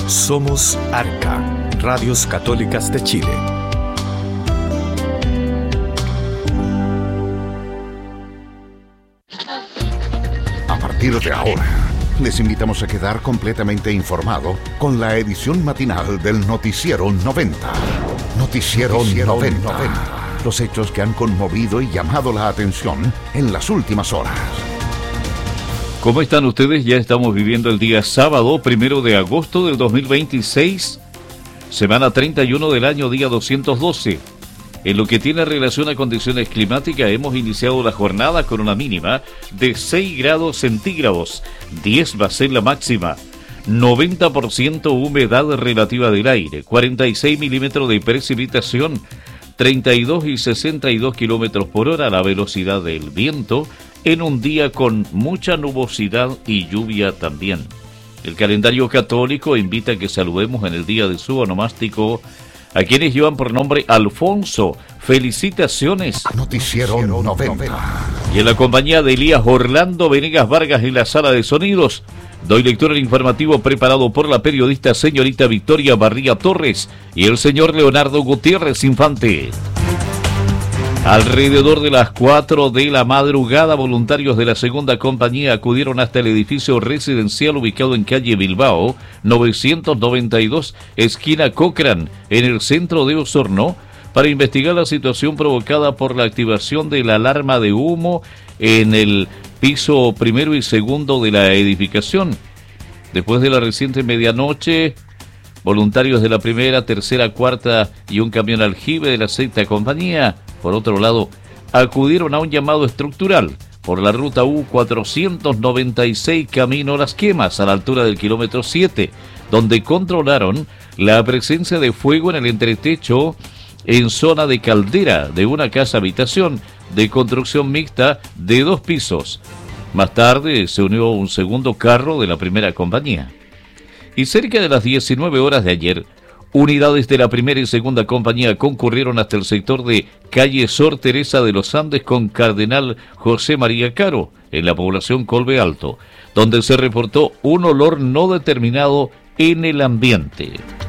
Somos Arca, Radios Católicas de Chile. A partir de ahora, les invitamos a quedar completamente informado con la edición matinal del Noticiero 90. Noticiero 90. Los hechos que han conmovido y llamado la atención en las últimas horas. ¿Cómo están ustedes? Ya estamos viviendo el día sábado, 1 de agosto del 2026, semana 31 del año, día 212. En lo que tiene relación a condiciones climáticas, hemos iniciado la jornada con una mínima de 6 grados centígrados, 10 va a ser la máxima, 90% humedad relativa del aire, 46 milímetros de precipitación, 32 y 62 kilómetros por hora la velocidad del viento, en un día con mucha nubosidad y lluvia también. El calendario católico invita a que saludemos en el día de su onomástico a quienes llevan por nombre Alfonso. Felicitaciones. Noticiero 90. Y en la compañía de Elías Orlando Venegas Vargas en la sala de sonidos, doy lectura al informativo preparado por la periodista señorita Victoria Barría Torres y el señor Leonardo Gutiérrez Infante. Alrededor de las 4 de la madrugada, voluntarios de la segunda compañía acudieron hasta el edificio residencial ubicado en calle Bilbao, 992, esquina Cochrane, en el centro de Osorno, para investigar la situación provocada por la activación de la alarma de humo en el piso primero y segundo de la edificación. Después de la reciente medianoche, voluntarios de la primera, tercera, cuarta y un camión aljibe de la sexta compañía, por otro lado, acudieron a un llamado estructural por la ruta U496 camino Las Quemas, a la altura del kilómetro 7, donde controlaron la presencia de fuego en el entretecho en zona de caldera de una casa-habitación de construcción mixta de 2 pisos. Más tarde se unió un segundo carro de la primera compañía. Y cerca de las 19 horas de ayer, unidades de la primera y segunda compañía concurrieron hasta el sector de calle Sor Teresa de los Andes con Cardenal José María Caro, en la población Colbe Alto, donde se reportó un olor no determinado en el ambiente.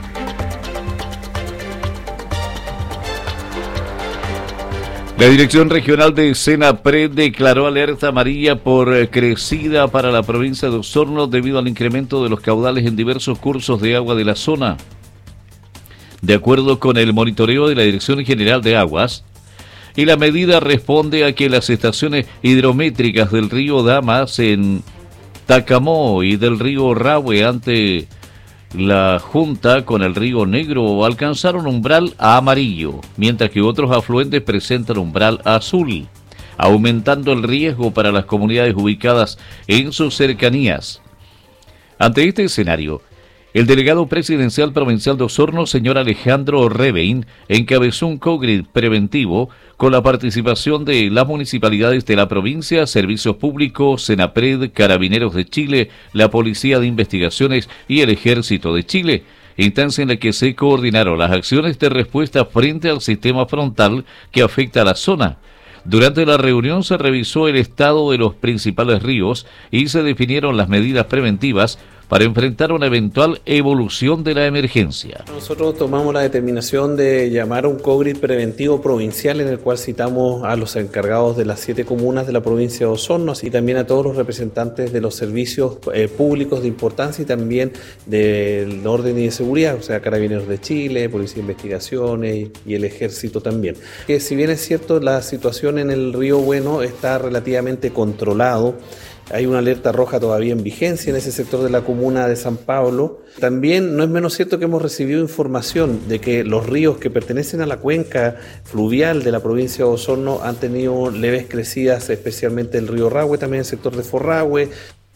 La Dirección Regional de Senapred declaró alerta amarilla por crecida para la provincia de Osorno debido al incremento de los caudales en diversos cursos de agua de la zona. De acuerdo con el monitoreo de la Dirección General de Aguas, y la medida responde a que las estaciones hidrométricas del río Damas en Tacamó y del río Rahue ante la junta con el río Negro alcanzaron umbral amarillo, mientras que otros afluentes presentan umbral azul, aumentando el riesgo para las comunidades ubicadas en sus cercanías. Ante este escenario, el delegado presidencial provincial de Osorno, señor Alejandro Rebein, encabezó un COGRID preventivo con la participación de las municipalidades de la provincia, Servicios Públicos, Senapred, Carabineros de Chile, la Policía de Investigaciones y el Ejército de Chile, instancia en la que se coordinaron las acciones de respuesta frente al sistema frontal que afecta a la zona. Durante la reunión se revisó el estado de los principales ríos y se definieron las medidas preventivas para enfrentar una eventual evolución de la emergencia. Nosotros tomamos la determinación de llamar a un COGRID preventivo provincial en el cual citamos a los encargados de las 7 comunas de la provincia de Osorno, así también a todos los representantes de los servicios públicos de importancia y también del orden y de seguridad, o sea, Carabineros de Chile, Policía de Investigaciones y el Ejército también. Que si bien es cierto, la situación en el río Bueno está relativamente controlado. Hay una alerta roja todavía en vigencia en ese sector de la comuna de San Pablo. También no es menos cierto que hemos recibido información de que los ríos que pertenecen a la cuenca fluvial de la provincia de Osorno han tenido leves crecidas, especialmente el río Rahue, también el sector de Forrahue.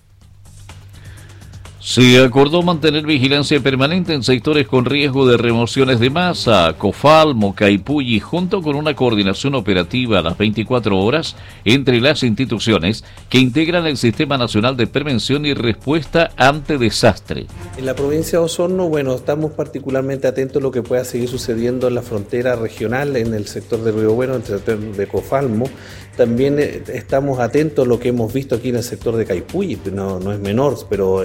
Se acordó mantener vigilancia permanente en sectores con riesgo de remociones de masa, Cofalmo, Caipulli, junto con una coordinación operativa a las 24 horas entre las instituciones que integran el Sistema Nacional de Prevención y Respuesta ante Desastre. En la provincia de Osorno, estamos particularmente atentos a lo que pueda seguir sucediendo en la frontera regional, en el sector de Río Bueno, en el sector de Cofalmo. También estamos atentos a lo que hemos visto aquí en el sector de Caipulli, no es menor, pero en ese sentido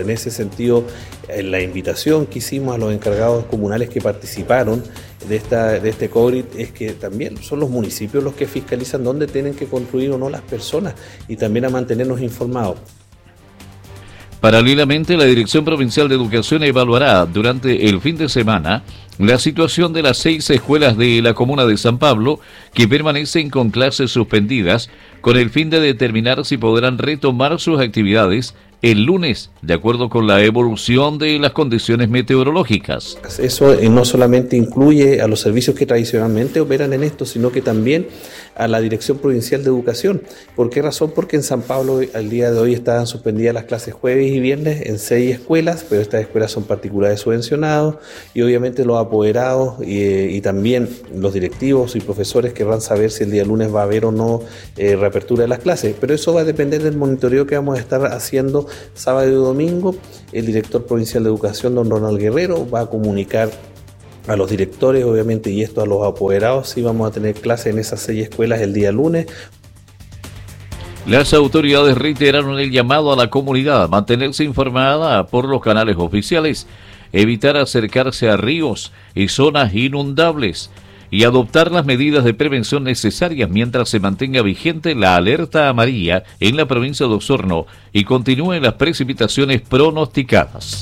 sentido, la invitación que hicimos a los encargados comunales que participaron de este COVID es que también son los municipios los que fiscalizan dónde tienen que construir o no las personas, y también a mantenernos informados. Paralelamente, la Dirección Provincial de Educación evaluará durante el fin de semana la situación de las 6 escuelas de la comuna de San Pablo que permanecen con clases suspendidas, con el fin de determinar si podrán retomar sus actividades el lunes, de acuerdo con la evolución de las condiciones meteorológicas. Eso no solamente incluye a los servicios que tradicionalmente operan en esto, sino que también a la Dirección Provincial de Educación. ¿Por qué razón? Porque en San Pablo al día de hoy estaban suspendidas las clases jueves y viernes en 6 escuelas, pero estas escuelas son particulares subvencionados, y obviamente los apoderados y también los directivos y profesores querrán saber si el día lunes va a haber o no reapertura de las clases, pero eso va a depender del monitoreo que vamos a estar haciendo sábado y domingo. El director provincial de Educación, don Ronald Guerrero, va a comunicar a los directores, obviamente, y esto a los apoderados, si vamos a tener clases en esas 6 escuelas el día lunes. Las autoridades reiteraron el llamado a la comunidad a mantenerse informada por los canales oficiales, evitar acercarse a ríos y zonas inundables y adoptar las medidas de prevención necesarias mientras se mantenga vigente la alerta amarilla en la provincia de Osorno y continúen las precipitaciones pronosticadas.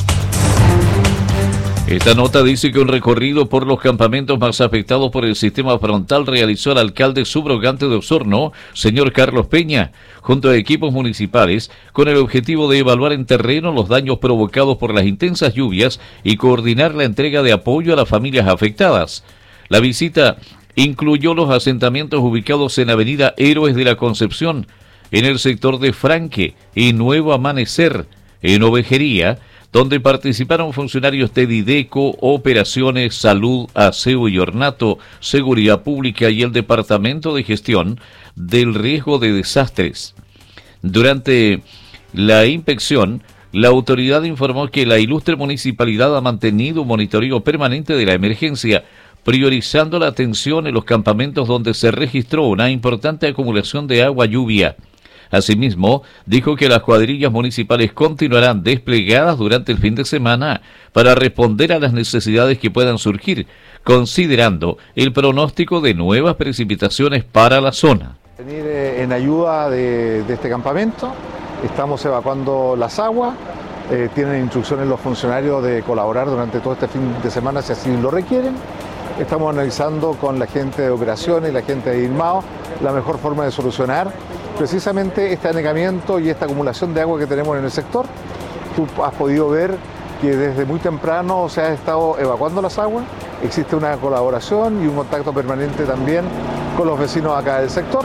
Esta nota dice que un recorrido por los campamentos más afectados por el sistema frontal realizó el alcalde subrogante de Osorno, señor Carlos Peña, junto a equipos municipales, con el objetivo de evaluar en terreno los daños provocados por las intensas lluvias y coordinar la entrega de apoyo a las familias afectadas. La visita incluyó los asentamientos ubicados en Avenida Héroes de la Concepción, en el sector de Franque y Nuevo Amanecer, en Ovejería, donde participaron funcionarios de Dideco, Operaciones, Salud, Aseo y Ornato, Seguridad Pública y el Departamento de Gestión del Riesgo de Desastres. Durante la inspección, la autoridad informó que la ilustre municipalidad ha mantenido un monitoreo permanente de la emergencia, priorizando la atención en los campamentos donde se registró una importante acumulación de agua lluvia. Asimismo, dijo que las cuadrillas municipales continuarán desplegadas durante el fin de semana para responder a las necesidades que puedan surgir, considerando el pronóstico de nuevas precipitaciones para la zona. Venir en ayuda de este campamento, estamos evacuando las aguas, tienen instrucciones los funcionarios de colaborar durante todo este fin de semana si así lo requieren. Estamos analizando con la gente de operaciones y la gente de INMAO la mejor forma de solucionar precisamente este anegamiento y esta acumulación de agua que tenemos en el sector. Tú has podido ver que desde muy temprano se ha estado evacuando las aguas, existe una colaboración y un contacto permanente también con los vecinos acá del sector.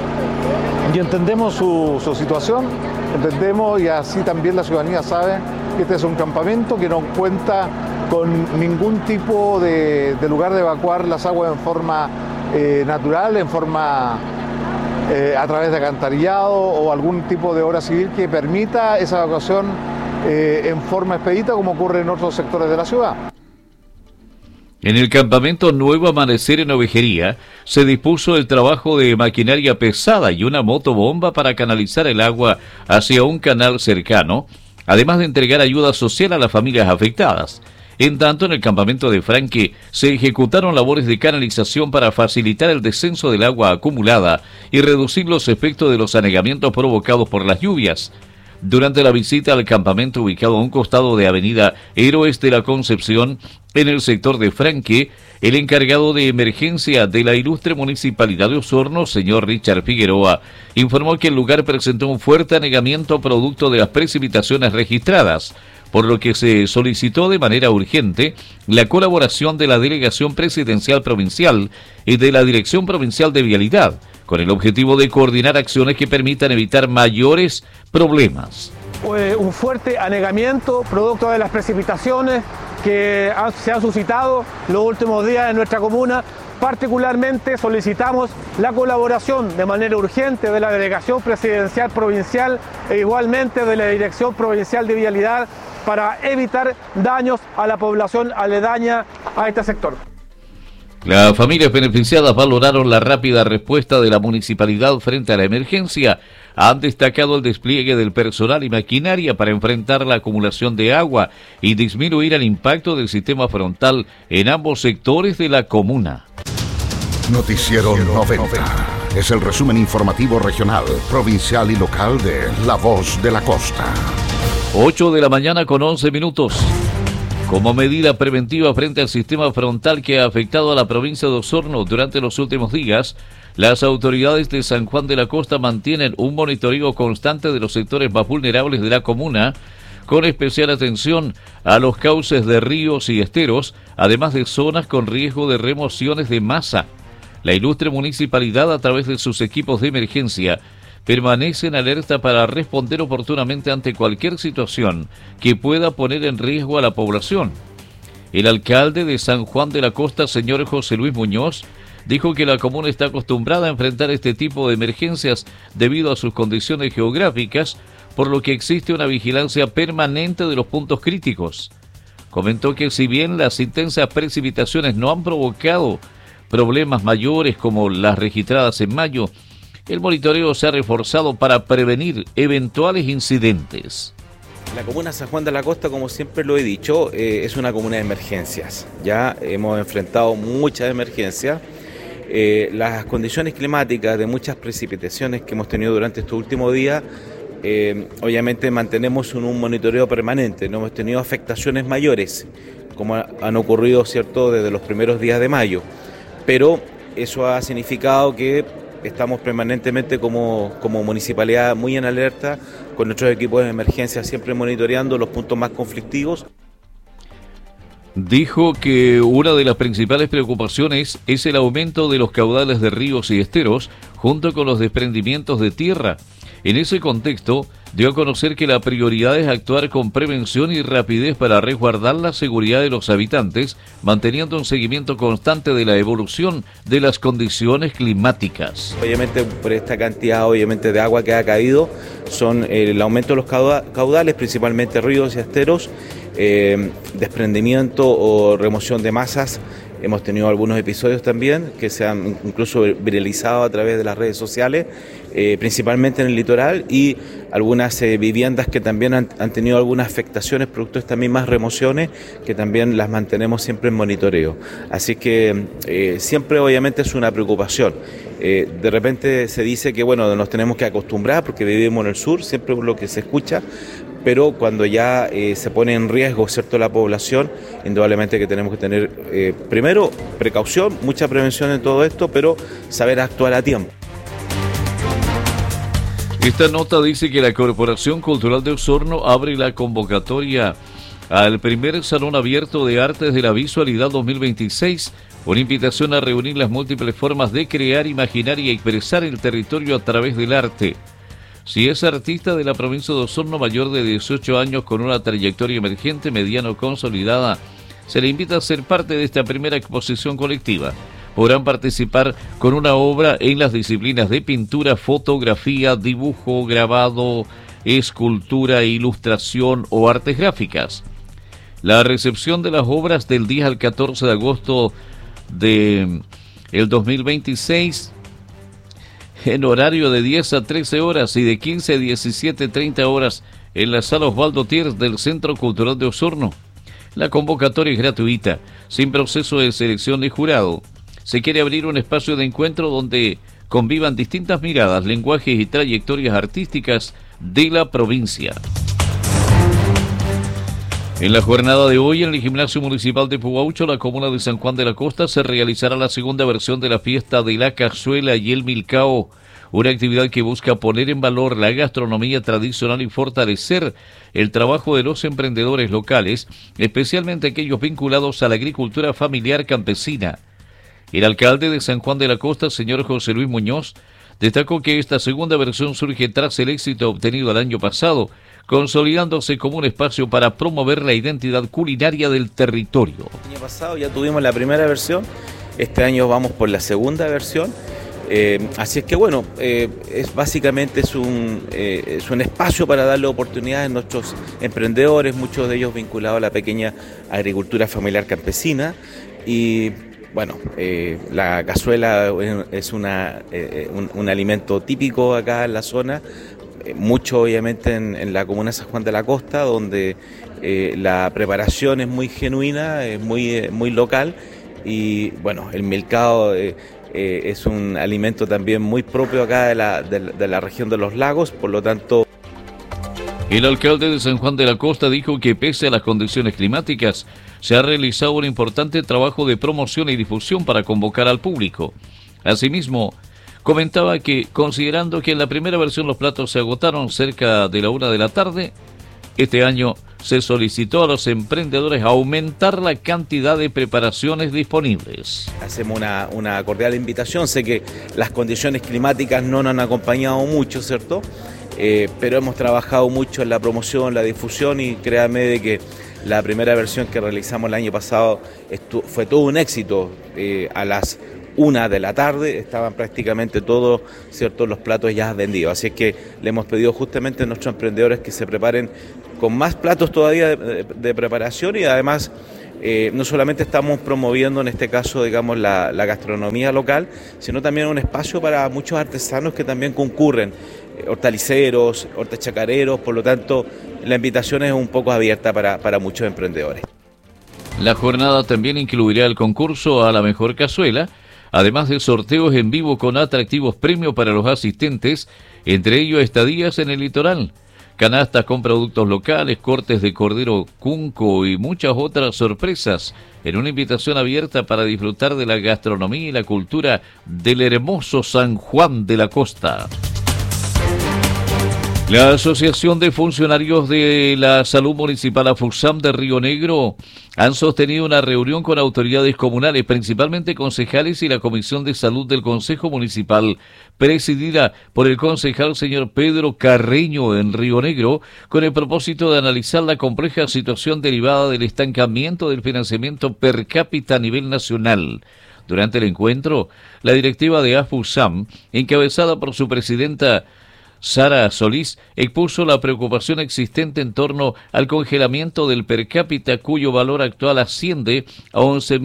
Y entendemos su situación, entendemos, y así también la ciudadanía sabe que este es un campamento que no cuenta con ningún tipo de lugar de evacuar las aguas en forma natural, en forma a través de alcantarillado o algún tipo de obra civil que permita esa evacuación en forma expedita, como ocurre en otros sectores de la ciudad. En el campamento Nuevo Amanecer en Ovejería se dispuso el trabajo de maquinaria pesada y una motobomba para canalizar el agua hacia un canal cercano, además de entregar ayuda social a las familias afectadas. En tanto, en el campamento de Franque se ejecutaron labores de canalización para facilitar el descenso del agua acumulada y reducir los efectos de los anegamientos provocados por las lluvias. Durante la visita al campamento ubicado a un costado de Avenida Héroes de la Concepción, en el sector de Franque, el encargado de emergencia de la ilustre municipalidad de Osorno, señor Richard Figueroa, informó que el lugar presentó un fuerte anegamiento producto de las precipitaciones registradas, por lo que se solicitó de manera urgente la colaboración de la Delegación Presidencial Provincial y de la Dirección Provincial de Vialidad, con el objetivo de coordinar acciones que permitan evitar mayores problemas. Un fuerte anegamiento producto de las precipitaciones que se han suscitado los últimos días en nuestra comuna. Particularmente solicitamos la colaboración de manera urgente de la Delegación Presidencial Provincial e igualmente de la Dirección Provincial de Vialidad para evitar daños a la población aledaña a este sector. Las familias beneficiadas valoraron la rápida respuesta de la municipalidad frente a la emergencia. Han destacado el despliegue del personal y maquinaria para enfrentar la acumulación de agua y disminuir el impacto del sistema frontal en ambos sectores de la comuna. Noticiero 90. Es el resumen informativo regional, provincial y local de La Voz de la Costa. 8 de la mañana con 11 minutos. Como medida preventiva frente al sistema frontal que ha afectado a la provincia de Osorno durante los últimos días, las autoridades de San Juan de la Costa mantienen un monitoreo constante de los sectores más vulnerables de la comuna, con especial atención a los cauces de ríos y esteros, además de zonas con riesgo de remociones de masa. La ilustre municipalidad, a través de sus equipos de emergencia, permanece en alerta para responder oportunamente ante cualquier situación que pueda poner en riesgo a la población. El alcalde de San Juan de la Costa, señor José Luis Muñoz, dijo que la comuna está acostumbrada a enfrentar este tipo de emergencias debido a sus condiciones geográficas, por lo que existe una vigilancia permanente de los puntos críticos. Comentó que si bien las intensas precipitaciones no han provocado problemas mayores como las registradas en mayo, el monitoreo se ha reforzado para prevenir eventuales incidentes. La comuna San Juan de la Costa, como siempre lo he dicho, es una comuna de emergencias. Ya hemos enfrentado muchas emergencias. Las condiciones climáticas de muchas precipitaciones que hemos tenido durante estos últimos días, obviamente mantenemos un monitoreo permanente. No hemos tenido afectaciones mayores, como han ocurrido, ¿cierto?, desde los primeros días de mayo. Pero eso ha significado que estamos permanentemente como municipalidad muy en alerta, con nuestros equipos de emergencia siempre monitoreando los puntos más conflictivos. Dijo que una de las principales preocupaciones es el aumento de los caudales de ríos y esteros, junto con los desprendimientos de tierra. En ese contexto, dio a conocer que la prioridad es actuar con prevención y rapidez para resguardar la seguridad de los habitantes, manteniendo un seguimiento constante de la evolución de las condiciones climáticas. Obviamente, por esta cantidad de agua que ha caído, son el aumento de los caudales, principalmente ríos y esteros, desprendimiento o remoción de masas. Hemos tenido algunos episodios también que se han incluso viralizado a través de las redes sociales, principalmente en el litoral, y algunas viviendas que también han tenido algunas afectaciones producto de estas mismas remociones, que también las mantenemos siempre en monitoreo. Así que siempre obviamente es una preocupación. De repente se dice que bueno, nos tenemos que acostumbrar porque vivimos en el sur, siempre por lo que se escucha, pero cuando ya se pone en riesgo, ¿cierto?, la población, indudablemente que tenemos que tener primero precaución, mucha prevención en todo esto, pero saber actuar a tiempo. Esta nota dice que la Corporación Cultural de Osorno abre la convocatoria al primer Salón Abierto de Artes de la Visualidad 2026, una invitación a reunir las múltiples formas de crear, imaginar y expresar el territorio a través del arte. Si es artista de la provincia de Osorno mayor de 18 años con una trayectoria emergente, mediana o consolidada, se le invita a ser parte de esta primera exposición colectiva. Podrán participar con una obra en las disciplinas de pintura, fotografía, dibujo, grabado, escultura, ilustración o artes gráficas. La recepción de las obras del 10 al 14 de agosto de el 2026 en horario de 10 a 13 horas y de 15 a 17:30 horas en la Sala Osvaldo Thiers del Centro Cultural de Osorno. La convocatoria es gratuita, sin proceso de selección de jurado. Se quiere abrir un espacio de encuentro donde convivan distintas miradas, lenguajes y trayectorias artísticas de la provincia. En la jornada de hoy, en el Gimnasio Municipal de Puaucho, la comuna de San Juan de la Costa, se realizará la segunda versión de la fiesta de la cazuela y el milcao, una actividad que busca poner en valor la gastronomía tradicional y fortalecer el trabajo de los emprendedores locales, especialmente aquellos vinculados a la agricultura familiar campesina. El alcalde de San Juan de la Costa, señor José Luis Muñoz, destacó que esta segunda versión surge tras el éxito obtenido el año pasado, consolidándose como un espacio para promover la identidad culinaria del territorio. El año pasado ya tuvimos la primera versión, este año vamos por la segunda versión, así es que bueno, básicamente es un espacio para darle oportunidades a nuestros emprendedores, muchos de ellos vinculados a la pequeña agricultura familiar campesina, y La cazuela es un alimento típico acá en la zona, mucho obviamente en la comuna de San Juan de la Costa, donde la preparación es muy genuina, es muy local, y el milcao es un alimento también muy propio acá de la región de los lagos, por lo tanto. El alcalde de San Juan de la Costa dijo que pese a las condiciones climáticas, se ha realizado un importante trabajo de promoción y difusión para convocar al público. Asimismo, comentaba que, considerando que en la primera versión los platos se agotaron cerca de la 1 de la tarde, este año se solicitó a los emprendedores aumentar la cantidad de preparaciones disponibles. Hacemos una cordial invitación. Sé que las condiciones climáticas no nos han acompañado mucho, ¿cierto? Pero hemos trabajado mucho en la promoción, la difusión, y créanme de que la primera versión que realizamos el año pasado fue todo un éxito. A las 1 de la tarde estaban prácticamente todos, ¿cierto?, los platos ya vendidos. Así es que le hemos pedido justamente a nuestros emprendedores que se preparen con más platos todavía de preparación, y además no solamente estamos promoviendo en este caso, digamos, la gastronomía local, sino también un espacio para muchos artesanos que también concurren, hortaliceros, hortachacareros. Por lo tanto, la invitación es un poco abierta para muchos emprendedores. La jornada también incluirá el concurso a la mejor cazuela, además de sorteos en vivo con atractivos premios para los asistentes, entre ellos estadías en el litoral, canastas con productos locales, cortes de cordero cunco y muchas otras sorpresas, en una invitación abierta para disfrutar de la gastronomía y la cultura del hermoso San Juan de la Costa. La Asociación de Funcionarios de la Salud Municipal AFUSAM de Río Negro han sostenido una reunión con autoridades comunales, principalmente concejales, y la Comisión de Salud del Consejo Municipal, presidida por el concejal señor Pedro Carreño en Río Negro, con el propósito de analizar la compleja situación derivada del estancamiento del financiamiento per cápita a nivel nacional. Durante el encuentro, la directiva de AFUSAM, encabezada por su presidenta Sara Solís, expuso la preocupación existente en torno al congelamiento del per cápita, cuyo valor actual asciende a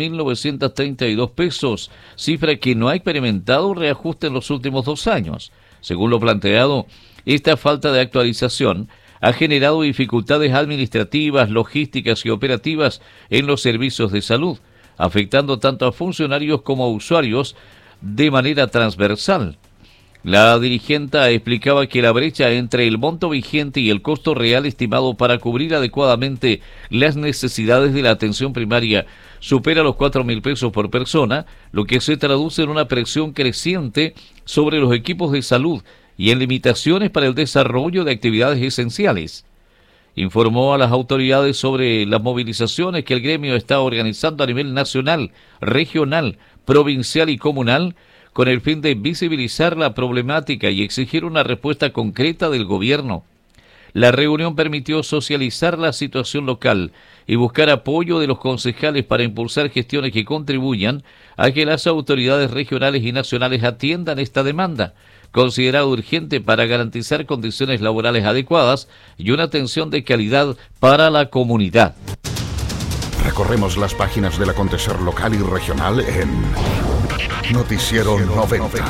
11.932 pesos, cifra que no ha experimentado un reajuste en los últimos 2 años. Según lo planteado, esta falta de actualización ha generado dificultades administrativas, logísticas y operativas en los servicios de salud, afectando tanto a funcionarios como a usuarios de manera transversal. La dirigenta explicaba que la brecha entre el monto vigente y el costo real estimado para cubrir adecuadamente las necesidades de la atención primaria supera los 4.000 pesos por persona, lo que se traduce en una presión creciente sobre los equipos de salud y en limitaciones para el desarrollo de actividades esenciales. Informó a las autoridades sobre las movilizaciones que el gremio está organizando a nivel nacional, regional, provincial y comunal, con el fin de visibilizar la problemática y exigir una respuesta concreta del gobierno. La reunión permitió socializar la situación local y buscar apoyo de los concejales para impulsar gestiones que contribuyan a que las autoridades regionales y nacionales atiendan esta demanda, considerada urgente para garantizar condiciones laborales adecuadas y una atención de calidad para la comunidad. Recorremos las páginas del acontecer local y regional en Noticiero 90.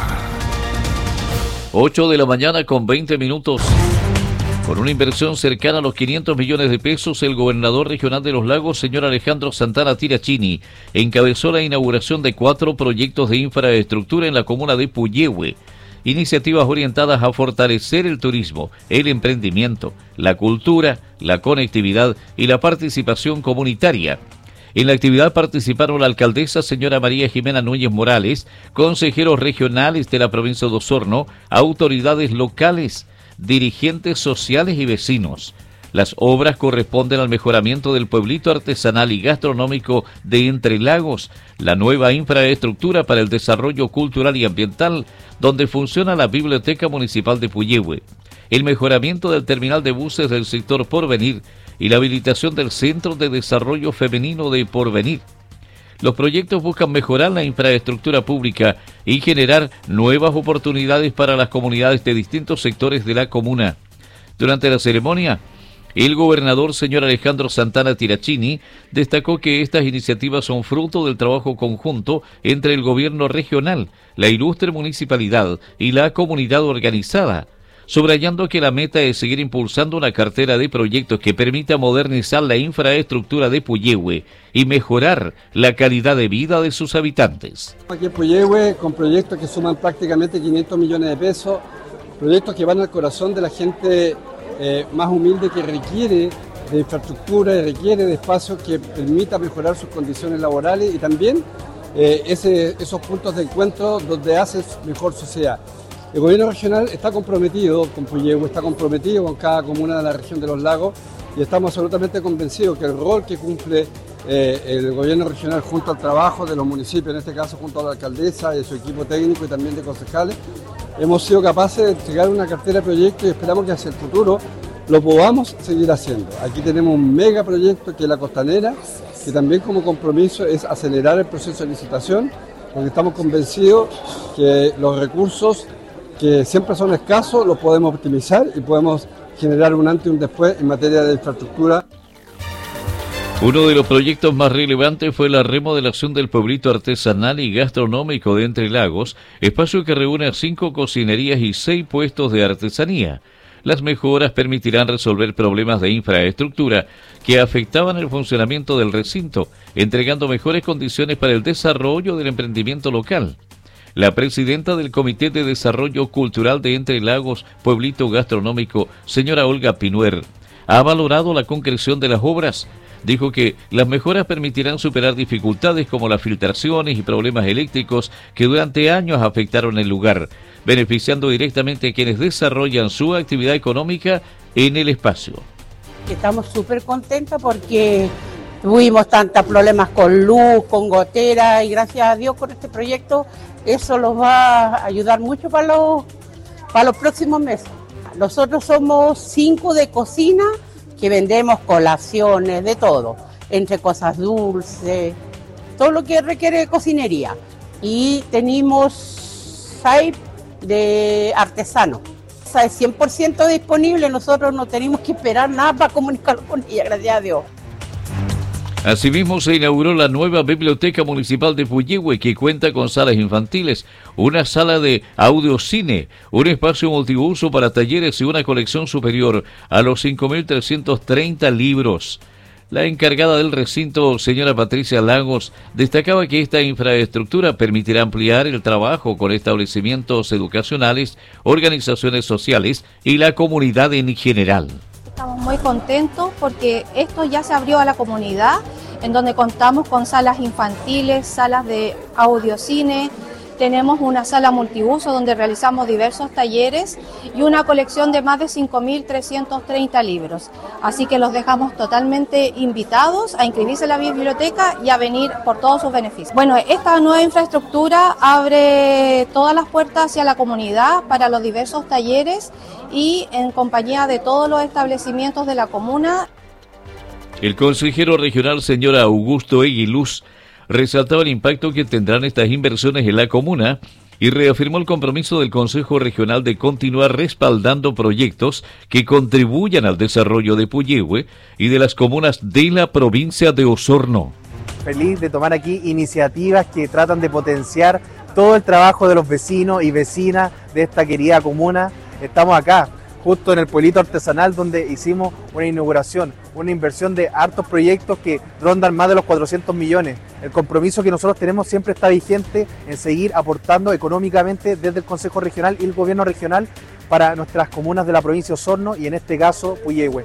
8 de la mañana con 20 minutos. Con una inversión cercana a los 500 millones de pesos, el gobernador regional de los Lagos, señor Alejandro Santana Tirachini, encabezó la inauguración de 4 proyectos de infraestructura en la comuna de Puyehue. Iniciativas orientadas a fortalecer el turismo, el emprendimiento, la cultura, la conectividad y la participación comunitaria. En la actividad participaron la alcaldesa señora María Jimena Núñez Morales, consejeros regionales de la provincia de Osorno, autoridades locales, dirigentes sociales y vecinos. Las obras corresponden al mejoramiento del pueblito artesanal y gastronómico de Entre Lagos, la nueva infraestructura para el desarrollo cultural y ambiental, donde funciona la Biblioteca Municipal de Puyehue, el mejoramiento del terminal de buses del sector Porvenir y la habilitación del Centro de Desarrollo Femenino de Porvenir. Los proyectos buscan mejorar la infraestructura pública y generar nuevas oportunidades para las comunidades de distintos sectores de la comuna. Durante la ceremonia, El gobernador, señor Alejandro Santana Tirachini, destacó que estas iniciativas son fruto del trabajo conjunto entre el gobierno regional, la ilustre municipalidad y la comunidad organizada, subrayando que la meta es seguir impulsando una cartera de proyectos que permita modernizar la infraestructura de Puyehue y mejorar la calidad de vida de sus habitantes. Aquí en Puyehue, con proyectos que suman prácticamente 500 millones de pesos, proyectos que van al corazón de la gente más humilde, que requiere de infraestructura y requiere de espacios que permita mejorar sus condiciones laborales y también esos puntos de encuentro donde haces mejor sociedad. El gobierno regional está comprometido con Puyehue, está comprometido con cada comuna de la región de los lagos y estamos absolutamente convencidos que el rol que cumple el gobierno regional junto al trabajo de los municipios, en este caso junto a la alcaldesa y su equipo técnico y también de concejales, hemos sido capaces de entregar una cartera de proyectos y esperamos que hacia el futuro lo podamos seguir haciendo. Aquí tenemos un megaproyecto que es la Costanera, que también como compromiso es acelerar el proceso de licitación, porque estamos convencidos que los recursos que siempre son escasos los podemos optimizar y podemos generar un antes y un después en materia de infraestructura. Uno de los proyectos más relevantes fue la remodelación del pueblito artesanal y gastronómico de Entre Lagos, espacio que reúne a 5 cocinerías y 6 puestos de artesanía. Las mejoras permitirán resolver problemas de infraestructura que afectaban el funcionamiento del recinto, entregando mejores condiciones para el desarrollo del emprendimiento local. La presidenta del Comité de Desarrollo Cultural de Entre Lagos, Pueblito Gastronómico, señora Olga Pinuer, ha valorado la concreción de las obras. Dijo que las mejoras permitirán superar dificultades como las filtraciones y problemas eléctricos que durante años afectaron el lugar, beneficiando directamente a quienes desarrollan su actividad económica en el espacio. Estamos súper contentos porque tuvimos tantos problemas con luz, con gotera y gracias a Dios con este proyecto eso los va a ayudar mucho para los próximos meses. Nosotros somos 5 de cocina que vendemos colaciones, de todo, entre cosas dulces, todo lo que requiere cocinería. Y tenemos 6 de artesanos. Es 100% disponible, nosotros no tenemos que esperar nada para comunicarlo con ella, gracias a Dios. Asimismo, se inauguró la nueva Biblioteca Municipal de Puyehue, que cuenta con salas infantiles, una sala de audiocine, un espacio multiuso para talleres y una colección superior a los 5.330 libros. La encargada del recinto, señora Patricia Lagos, destacaba que esta infraestructura permitirá ampliar el trabajo con establecimientos educacionales, organizaciones sociales y la comunidad en general. Estamos muy contentos porque esto ya se abrió a la comunidad, en donde contamos con salas infantiles, salas de audiocine, tenemos una sala multiuso donde realizamos diversos talleres y una colección de más de 5.330 libros. Así que los dejamos totalmente invitados a inscribirse en la biblioteca y a venir por todos sus beneficios. Bueno, esta nueva infraestructura abre todas las puertas hacia la comunidad para los diversos talleres y en compañía de todos los establecimientos de la comuna. El consejero regional, señor Augusto Eguiluz, resaltaba el impacto que tendrán estas inversiones en la comuna y reafirmó el compromiso del Consejo Regional de continuar respaldando proyectos que contribuyan al desarrollo de Puyehue y de las comunas de la provincia de Osorno. Feliz de tomar aquí iniciativas que tratan de potenciar todo el trabajo de los vecinos y vecinas de esta querida comuna. Estamos acá, justo en el pueblito artesanal, donde hicimos una inauguración, una inversión de hartos proyectos que rondan más de los 400 millones. El compromiso que nosotros tenemos siempre está vigente en seguir aportando económicamente desde el Consejo Regional y el Gobierno Regional para nuestras comunas de la provincia de Osorno y en este caso Puyehue.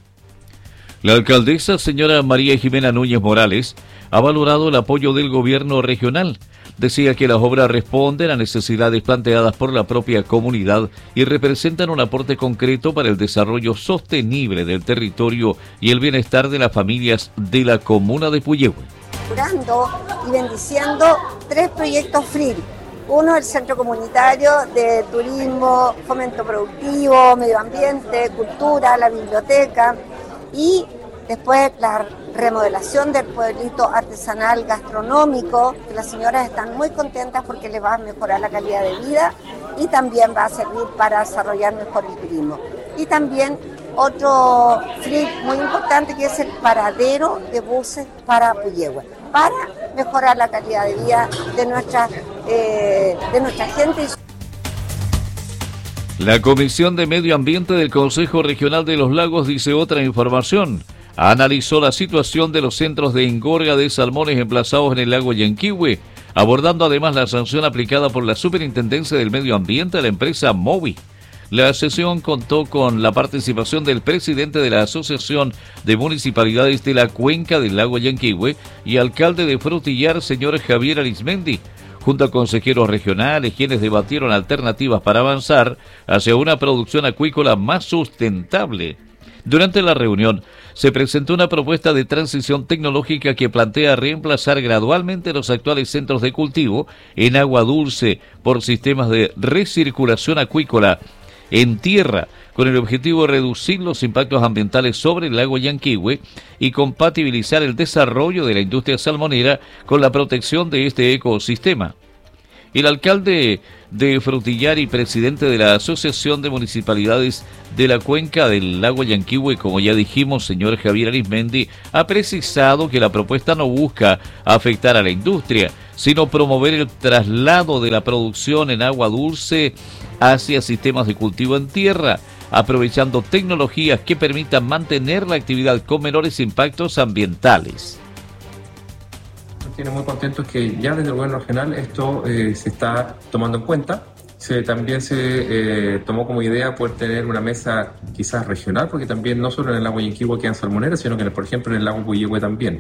La alcaldesa, señora María Jimena Núñez Morales, ha valorado el apoyo del gobierno regional. Decía que las obras responden a necesidades planteadas por la propia comunidad y representan un aporte concreto para el desarrollo sostenible del territorio y el bienestar de las familias de la comuna de Puyehue. Curando y bendiciendo 3 proyectos FRIL. Uno, el Centro Comunitario de Turismo, Fomento Productivo, Medio Ambiente, Cultura, la Biblioteca y después la remodelación del pueblito artesanal gastronómico, que las señoras están muy contentas porque les va a mejorar la calidad de vida y también va a servir para desarrollar mejor el turismo. Y también otro flip muy importante que es el paradero de buses para Puyehue, para mejorar la calidad de vida de nuestra gente. La Comisión de Medio Ambiente del Consejo Regional de los Lagos dice otra información. Analizó la situación de los centros de engorga de salmones emplazados en el lago Llanquihue, abordando además la sanción aplicada por la Superintendencia del Medio Ambiente a la empresa Movi. La sesión contó con la participación del presidente de la Asociación de Municipalidades de la Cuenca del lago Llanquihue y alcalde de Frutillar, señor Javier Arismendi, junto a consejeros regionales, quienes debatieron alternativas para avanzar hacia una producción acuícola más sustentable. Durante la reunión, se presentó una propuesta de transición tecnológica que plantea reemplazar gradualmente los actuales centros de cultivo en agua dulce por sistemas de recirculación acuícola en tierra, con el objetivo de reducir los impactos ambientales sobre el lago Llanquihue y compatibilizar el desarrollo de la industria salmonera con la protección de este ecosistema. El alcalde de Frutillar y presidente de la Asociación de Municipalidades de la Cuenca del lago Llanquihue, como ya dijimos, señor Javier Arismendi, ha precisado que la propuesta no busca afectar a la industria, sino promover el traslado de la producción en agua dulce hacia sistemas de cultivo en tierra, aprovechando tecnologías que permitan mantener la actividad con menores impactos ambientales. Nos tiene muy contentos que ya desde el gobierno regional esto se está tomando en cuenta. También se tomó como idea poder tener una mesa quizás regional, porque también no solo en el lago Llanquihue quedan salmoneras, sino que por ejemplo en el lago Puyehue también.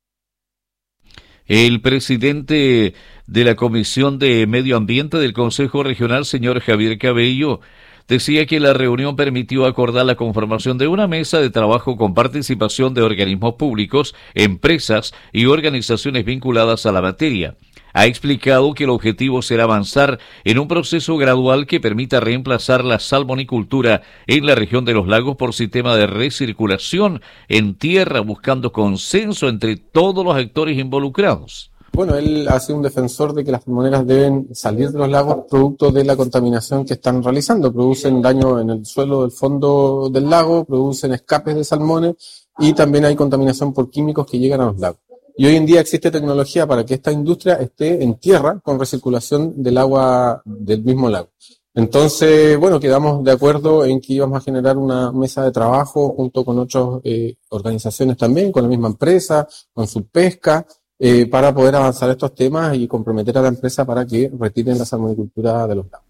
El presidente de la Comisión de Medio Ambiente del Consejo Regional, señor Javier Cabello, decía que la reunión permitió acordar la conformación de una mesa de trabajo con participación de organismos públicos, empresas y organizaciones vinculadas a la materia. Ha explicado que el objetivo será avanzar en un proceso gradual que permita reemplazar la salmonicultura en la región de los lagos por sistema de recirculación en tierra, buscando consenso entre todos los actores involucrados. Bueno, él ha sido un defensor de que las salmoneras deben salir de los lagos producto de la contaminación que están realizando. Producen daño en el suelo del fondo del lago, producen escapes de salmones y también hay contaminación por químicos que llegan a los lagos. Y hoy en día existe tecnología para que esta industria esté en tierra con recirculación del agua del mismo lago. Entonces, bueno, quedamos de acuerdo en que íbamos a generar una mesa de trabajo junto con otras organizaciones también, con la misma empresa, con Subpesca, para poder avanzar estos temas y comprometer a la empresa para que retiren la salmonicultura de los lagos.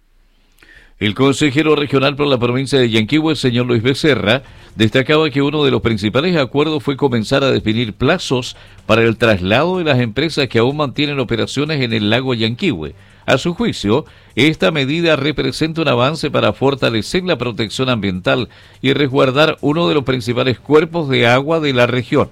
El consejero regional por la provincia de Llanquihue, señor Luis Becerra, destacaba que uno de los principales acuerdos fue comenzar a definir plazos para el traslado de las empresas que aún mantienen operaciones en el lago Llanquihue. A su juicio, esta medida representa un avance para fortalecer la protección ambiental y resguardar uno de los principales cuerpos de agua de la región.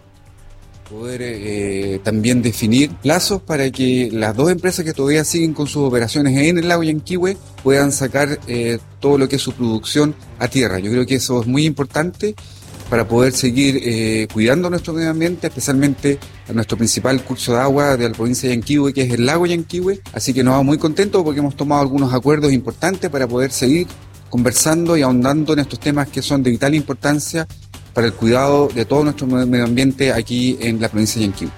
Poder también definir plazos para que las dos empresas que todavía siguen con sus operaciones en el lago Llanquihue puedan sacar todo lo que es su producción a tierra. Yo creo que eso es muy importante para poder seguir cuidando nuestro medio ambiente, especialmente a nuestro principal curso de agua de la provincia de Llanquihue, que es el lago Llanquihue. Así que nos vamos muy contentos porque hemos tomado algunos acuerdos importantes para poder seguir conversando y ahondando en estos temas que son de vital importancia para el cuidado de todo nuestro medio ambiente aquí en la provincia de Llanquihue.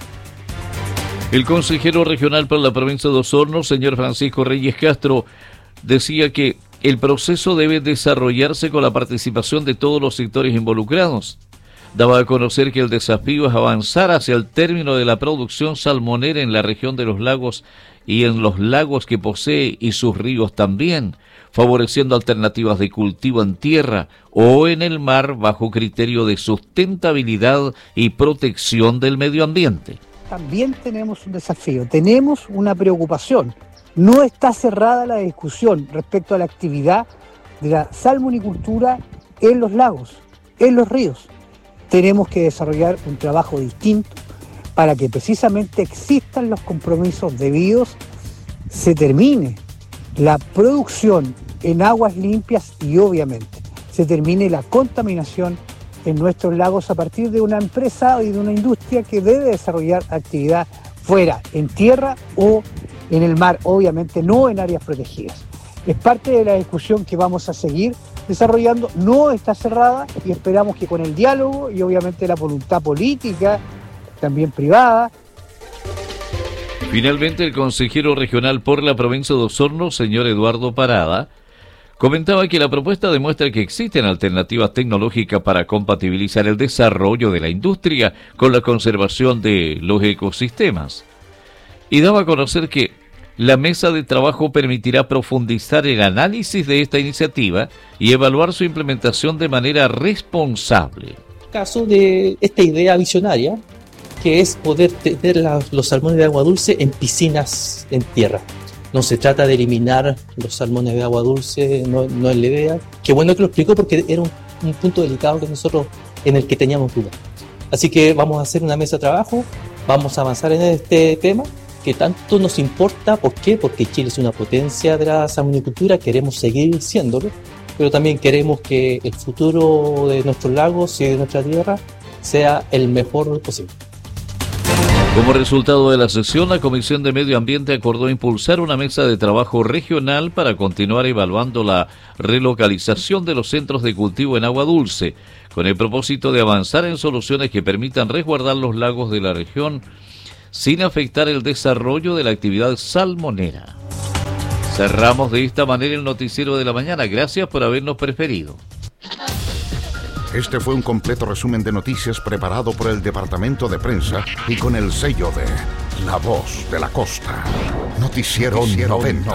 El consejero regional para la provincia de Osorno, señor Francisco Reyes Castro, decía que el proceso debe desarrollarse con la participación de todos los sectores involucrados. Daba a conocer que el desafío es avanzar hacia el término de la producción salmonera en la región de los lagos y en los lagos que posee y sus ríos también, favoreciendo alternativas de cultivo en tierra o en el mar bajo criterio de sustentabilidad y protección del medio ambiente. También tenemos un desafío, tenemos una preocupación. No está cerrada la discusión respecto a la actividad de la salmonicultura en los lagos, en los ríos. Tenemos que desarrollar un trabajo distinto para que precisamente existan los compromisos debidos, se termine la producción en aguas limpias y obviamente se termine la contaminación en nuestros lagos a partir de una empresa y de una industria que debe desarrollar actividad fuera, en tierra o en el mar, obviamente no en áreas protegidas. Es parte de la discusión que vamos a seguir desarrollando, no está cerrada y esperamos que con el diálogo y obviamente la voluntad política, también privada. Finalmente, el consejero regional por la provincia de Osorno, señor Eduardo Parada, comentaba que la propuesta demuestra que existen alternativas tecnológicas para compatibilizar el desarrollo de la industria con la conservación de los ecosistemas. Y daba a conocer que la mesa de trabajo permitirá profundizar el análisis de esta iniciativa y evaluar su implementación de manera responsable. Caso de esta idea visionaria, que es poder tener los salmones de agua dulce en piscinas en tierra. No se trata de eliminar los salmones de agua dulce, no es la idea. Qué bueno que lo explicó porque era un punto delicado que nosotros en el que teníamos duda. Así que vamos a hacer una mesa de trabajo, vamos a avanzar en este tema que tanto nos importa. ¿Por qué? Porque Chile es una potencia de la salmonicultura, queremos seguir siéndolo, pero también queremos que el futuro de nuestros lagos y de nuestra tierra sea el mejor posible. Como resultado de la sesión, la Comisión de Medio Ambiente acordó impulsar una mesa de trabajo regional para continuar evaluando la relocalización de los centros de cultivo en agua dulce, con el propósito de avanzar en soluciones que permitan resguardar los lagos de la región sin afectar el desarrollo de la actividad salmonera. Cerramos de esta manera el noticiero de la mañana. Gracias por habernos preferido. Este fue un completo resumen de noticias preparado por el Departamento de Prensa y con el sello de La Voz de la Costa. Noticiero 90.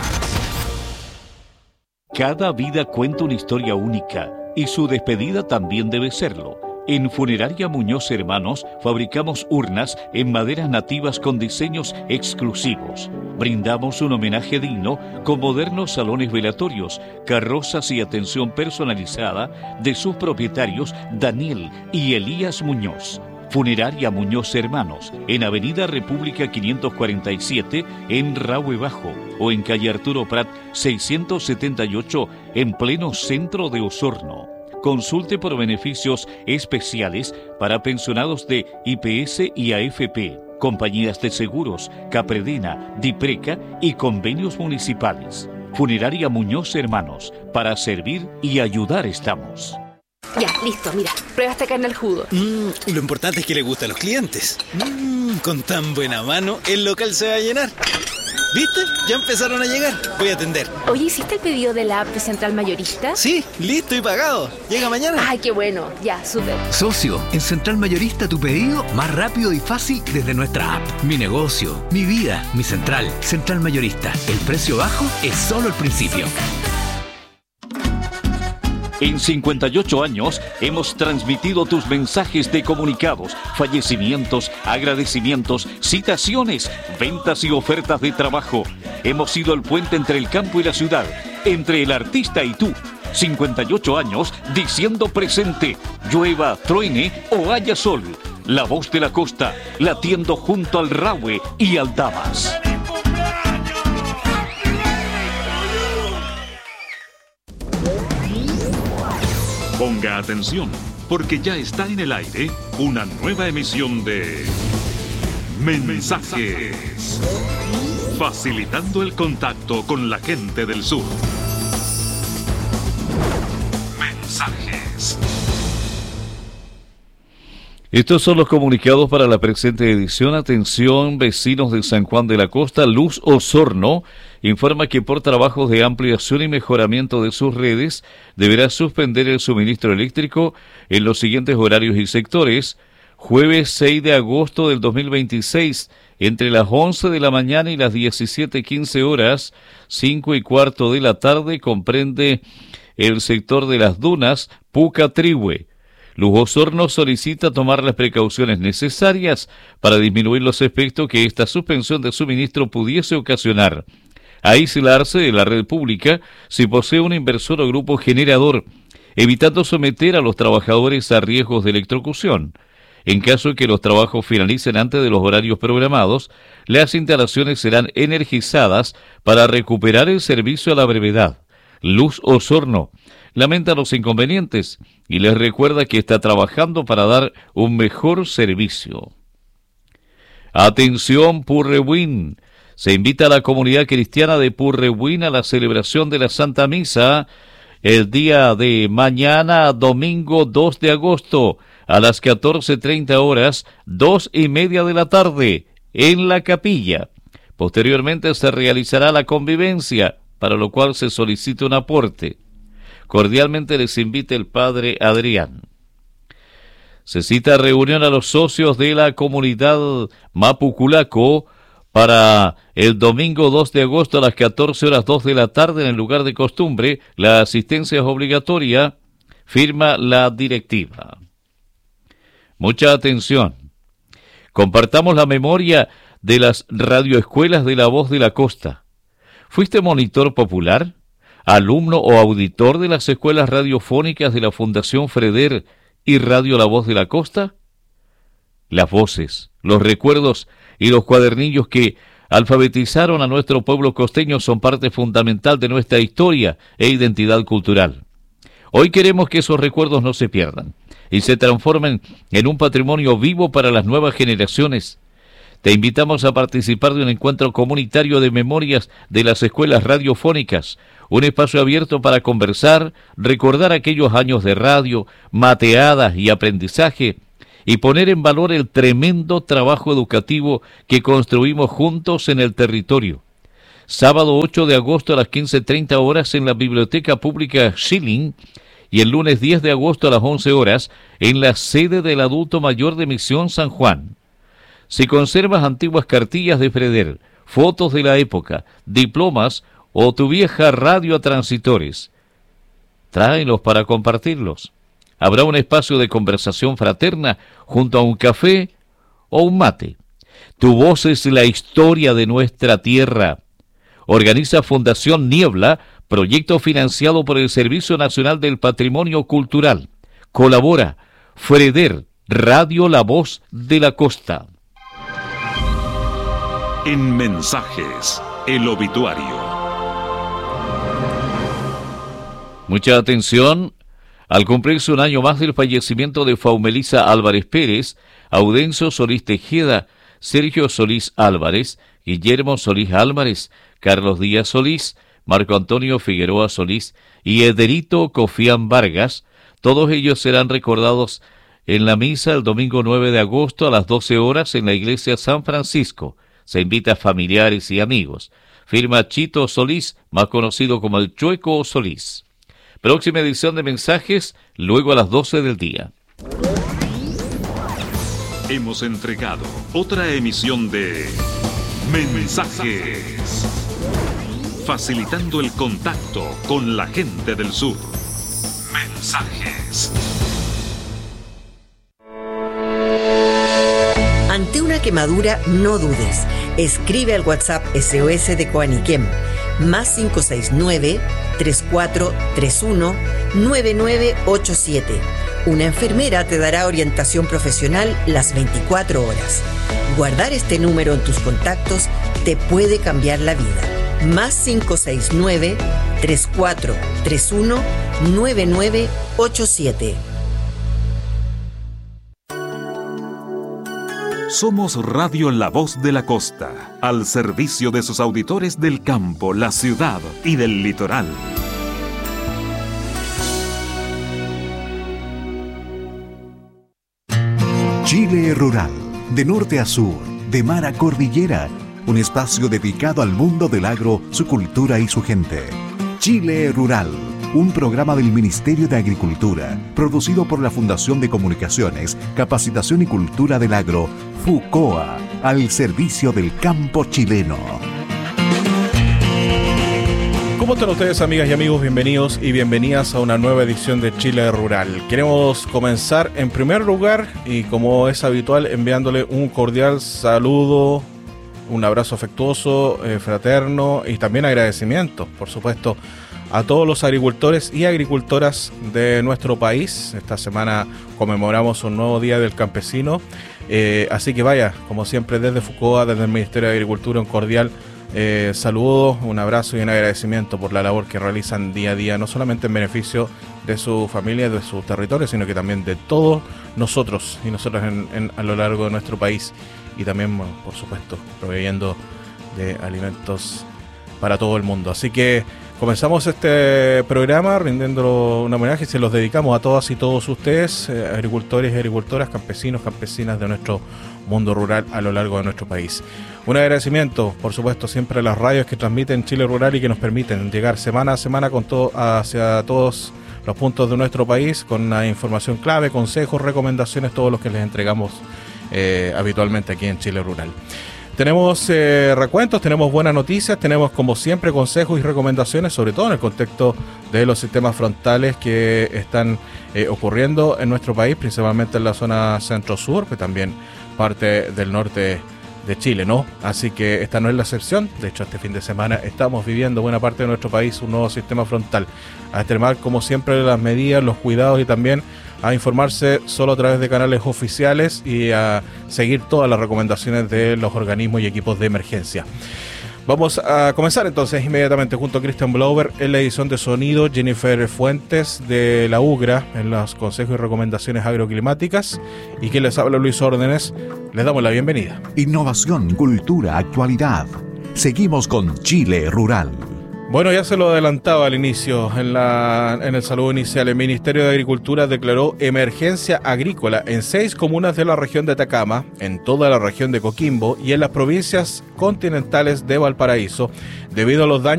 Cada vida cuenta una historia única y su despedida también debe serlo. En Funeraria Muñoz Hermanos fabricamos urnas en maderas nativas con diseños exclusivos. Brindamos un homenaje digno con modernos salones velatorios, carrozas y atención personalizada de sus propietarios Daniel y Elías Muñoz. Funeraria Muñoz Hermanos, en Avenida República 547, en Rahue Bajo, o en calle Arturo Prat 678, en pleno centro de Osorno. Consulte por beneficios especiales para pensionados de IPS y AFP, compañías de seguros, Capredena, Dipreca y convenios municipales. Funeraria Muñoz Hermanos, para servir y ayudar estamos. Ya, listo, mira, prueba esta carne al jugo. Lo importante es que le gusta a los clientes. Con tan buena mano, el local se va a llenar. ¿Viste? Ya empezaron a llegar. Voy a atender. Oye, ¿hiciste el pedido de la app de Central Mayorista? Sí, listo y pagado. Llega mañana. Ay, qué bueno. Ya, súper. Socio, en Central Mayorista tu pedido más rápido y fácil desde nuestra app. Mi negocio, mi vida, mi central. Central Mayorista. El precio bajo es solo el principio. En 58 años hemos transmitido tus mensajes de comunicados, fallecimientos, agradecimientos, citaciones, ventas y ofertas de trabajo. Hemos sido el puente entre el campo y la ciudad, entre el artista y tú. 58 años diciendo presente, llueva, truene o haya sol. La Voz de la Costa, latiendo junto al Rahue y al Damas. Ponga atención, porque ya está en el aire una nueva emisión de Mensajes, facilitando el contacto con la gente del sur. Mensajes. Estos son los comunicados para la presente edición. Atención, vecinos de San Juan de la Costa. Luz Osorno informa que por trabajos de ampliación y mejoramiento de sus redes deberá suspender el suministro eléctrico en los siguientes horarios y sectores. Jueves 6 de agosto del 2026, entre las 11 de la mañana y las 17:15 horas, 5:15 de la tarde, comprende el sector de Las Dunas, Pucatrihue. Luz Osorno solicita tomar las precauciones necesarias para disminuir los efectos que esta suspensión de suministro pudiese ocasionar. Aislarse de la red pública si posee un inversor o grupo generador, evitando someter a los trabajadores a riesgos de electrocución. En caso de que los trabajos finalicen antes de los horarios programados, las instalaciones serán energizadas para recuperar el servicio a la brevedad. Luz Osorno lamenta los inconvenientes y les recuerda que está trabajando para dar un mejor servicio. Atención, Purrehuen. Se invita a la comunidad cristiana de Purrehuen a la celebración de la Santa Misa el día de mañana, domingo 2 de agosto, a las 14:30 horas, 2:30 de la tarde, en la capilla. Posteriormente se realizará la convivencia, para lo cual se solicita un aporte. Cordialmente les invita el Padre Adrián. Se cita reunión a los socios de la comunidad Mapuculaco para el domingo 2 de agosto a las 14:02 de la tarde en el lugar de costumbre. La asistencia es obligatoria, firma la directiva. Mucha atención. Compartamos la memoria de las radioescuelas de La Voz de la Costa. ¿Fuiste monitor popular, alumno o auditor de las escuelas radiofónicas de la Fundación Freder y Radio La Voz de la Costa? Las voces, los recuerdos y los cuadernillos que alfabetizaron a nuestro pueblo costeño son parte fundamental de nuestra historia e identidad cultural. Hoy queremos que esos recuerdos no se pierdan y se transformen en un patrimonio vivo para las nuevas generaciones. Te invitamos a participar de un encuentro comunitario de memorias de las escuelas radiofónicas, un espacio abierto para conversar, recordar aquellos años de radio, mateadas y aprendizaje, y poner en valor el tremendo trabajo educativo que construimos juntos en el territorio. Sábado 8 de agosto a las 15:30 horas en la Biblioteca Pública Schilling, y el lunes 10 de agosto a las 11 horas en la sede del Adulto Mayor de Misión San Juan. Si conservas antiguas cartillas de Freder, fotos de la época, diplomas o tu vieja radio a transitores, tráelos para compartirlos. Habrá un espacio de conversación fraterna junto a un café o un mate. Tu voz es la historia de nuestra tierra. Organiza Fundación Niebla, proyecto financiado por el Servicio Nacional del Patrimonio Cultural. Colabora Freder, Radio La Voz de la Costa. En Mensajes, el obituario. Mucha atención. Al cumplirse un año más del fallecimiento de Faumelisa Álvarez Pérez, Audencio Solís Tejeda, Sergio Solís Álvarez, Guillermo Solís Álvarez, Carlos Díaz Solís, Marco Antonio Figueroa Solís y Ederito Cofián Vargas, todos ellos serán recordados en la misa el domingo 9 de agosto a las 12 horas en la iglesia San Francisco. Se invita a familiares y amigos. Firma Chito Solís, más conocido como el Chueco Solís. Próxima edición de Mensajes, luego a las 12 del día. Hemos entregado otra emisión de Mensajes, facilitando el contacto con la gente del sur. Mensajes. Ante una quemadura, no dudes. Escribe al WhatsApp SOS de Coaniquem, más 569-3431-9987. Una enfermera te dará orientación profesional las 24 horas. Guardar este número en tus contactos te puede cambiar la vida. Más 569-3431-9987. Somos Radio La Voz de la Costa, al servicio de sus auditores del campo, la ciudad y del litoral. Chile Rural, de norte a sur, de mar a cordillera, un espacio dedicado al mundo del agro, su cultura y su gente. Chile Rural, un programa del Ministerio de Agricultura, producido por la Fundación de Comunicaciones, Capacitación y Cultura del Agro, FUCOA, al servicio del campo chileno. ¿Cómo están ustedes, amigas y amigos? Bienvenidos y bienvenidas a una nueva edición de Chile Rural. Queremos comenzar en primer lugar y como es habitual enviándole un cordial saludo, un abrazo afectuoso, fraterno y también agradecimiento, por supuesto, a todos los agricultores y agricultoras de nuestro país. Esta semana conmemoramos un nuevo Día del Campesino, así que vaya, como siempre desde FUCOA, desde el Ministerio de Agricultura, un cordial saludo, un abrazo y un agradecimiento por la labor que realizan día a día, no solamente en beneficio de su familia, de su territorio, sino que también de todos nosotros y nosotras a lo largo de nuestro país, y también, por supuesto, proveyendo de alimentos para todo el mundo. Así que Comenzamos este programa rindiendo un homenaje y se los dedicamos a todas y todos ustedes, agricultores y agricultoras, campesinos, campesinas de nuestro mundo rural a lo largo de nuestro país. Un agradecimiento, por supuesto, siempre a las radios que transmiten Chile Rural y que nos permiten llegar semana a semana con hacia todos los puntos de nuestro país, con una información clave, consejos, recomendaciones, todos los que les entregamos habitualmente aquí en Chile Rural. Tenemos recuentos, tenemos buenas noticias, tenemos como siempre consejos y recomendaciones, sobre todo en el contexto de los sistemas frontales que están ocurriendo en nuestro país, principalmente en la zona centro-sur, pero también parte del norte de Chile, ¿no? Así que esta no es la excepción. De hecho, este fin de semana estamos viviendo buena parte de nuestro país un nuevo sistema frontal. A extremar, como siempre, las medidas, los cuidados y también a informarse solo a través de canales oficiales y a seguir todas las recomendaciones de los organismos y equipos de emergencia. Vamos a comenzar entonces inmediatamente junto a Christian Blower en la edición de sonido, Jennifer Fuentes de la UGRA en los consejos y recomendaciones agroclimáticas, y quien les habla, Luis Órdenes. Les damos la bienvenida. Innovación, cultura, actualidad. Seguimos con Chile Rural. Bueno, ya se lo adelantaba al inicio, en el saludo inicial. El Ministerio de Agricultura declaró emergencia agrícola en 6 comunas de la región de Atacama, en toda la región de Coquimbo y en las provincias continentales de Valparaíso, debido a los daños